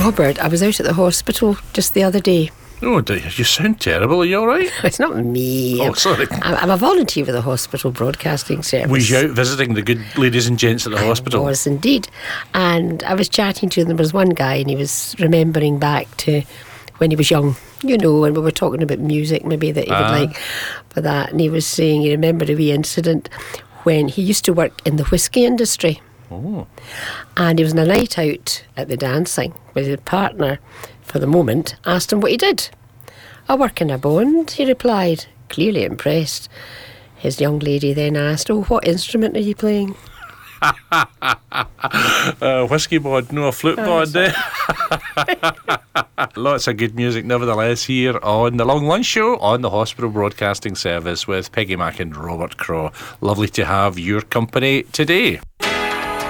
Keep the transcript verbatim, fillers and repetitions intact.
Robert, I was out at the hospital just the other day. Oh, do you, you sound terrible. Are you all right? It's not me. Oh, sorry. I'm, I'm a volunteer with the hospital broadcasting service. Was you out visiting the good ladies and gents at the hospital? I was indeed. And I was chatting to them. There was one guy and he was remembering back to when he was young, you know, and we were talking about music maybe that he Ah. would like for that. And he was saying he remembered a wee incident when he used to work in the whisky industry. Oh. And he was on a night out at the dancing with his partner for the moment, asked him what he did. I work in a bond, he replied, clearly impressed. His young lady then asked, oh, what instrument are you playing? uh, whiskey bod, no a flute Oh, bod. Eh? Lots of good music nevertheless here on the Long Lunch Show on the Hospital Broadcasting Service with Peggy Mack and Robert Craw. Lovely to have your company today.